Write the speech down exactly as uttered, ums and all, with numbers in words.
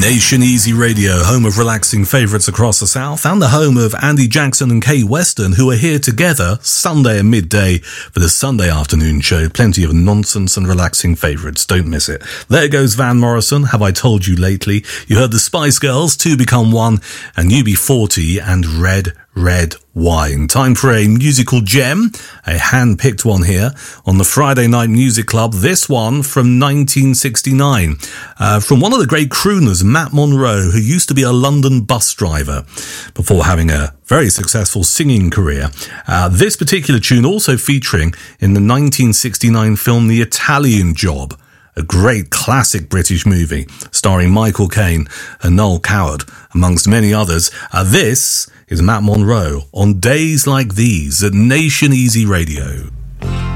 Nation Easy Radio, home of relaxing favourites across the South, and the home of Andy Jackson and Kay Weston, who are here together Sunday at midday for the Sunday afternoon show. Plenty of nonsense and relaxing favourites. Don't miss it. There goes Van Morrison, Have I Told You Lately? You heard the Spice Girls, Two Become One, and U B forty, and Red Red Wine. Time for a musical gem, a hand-picked one here on the Friday Night Music Club. This one from nineteen sixty-nine, uh, from one of the great crooners, Matt Monro, who used to be a London bus driver before having a very successful singing career. Uh, this particular tune also featuring in the nineteen sixty-nine film The Italian Job, a great classic British movie starring Michael Caine and Noel Coward, amongst many others. Uh, this is Matt Monro on Days Like These at Nation Easy Radio.